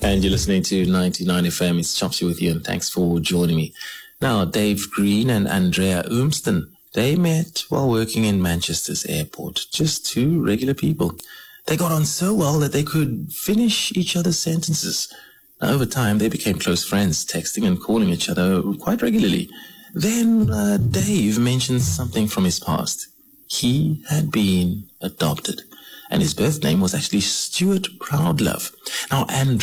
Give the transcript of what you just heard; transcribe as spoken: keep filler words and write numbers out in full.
And you're listening to ninety-nine F M. It's Chopsy with you, and thanks for joining me. Now, Dave Green and Andrea Oomston, they met while working in Manchester's airport. Just two regular people. They got on so well that they could finish each other's sentences. Now, over time, they became close friends, texting and calling each other quite regularly. Then uh, Dave mentioned something from his past. He had been adopted, and his birth name was actually Stuart Proudlove. Now, Andrea